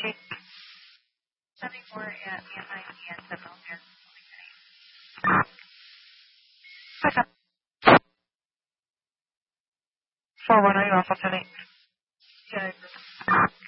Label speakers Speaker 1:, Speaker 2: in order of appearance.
Speaker 1: 74 at Anaheim and Seminole here.
Speaker 2: 41, are you off of 10-8?
Speaker 1: Yeah,